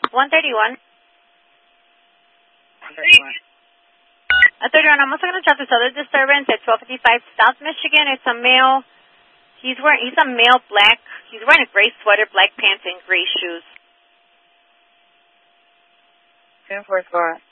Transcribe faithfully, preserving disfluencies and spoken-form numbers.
one thirty-one. one thirty-one. At thirty-one, I'm also going to check this other disturbance at twelve fifty-five South Michigan. It's a male. He's wearing, he's a male black. He's wearing a gray sweater, black pants, and gray shoes. ten four score.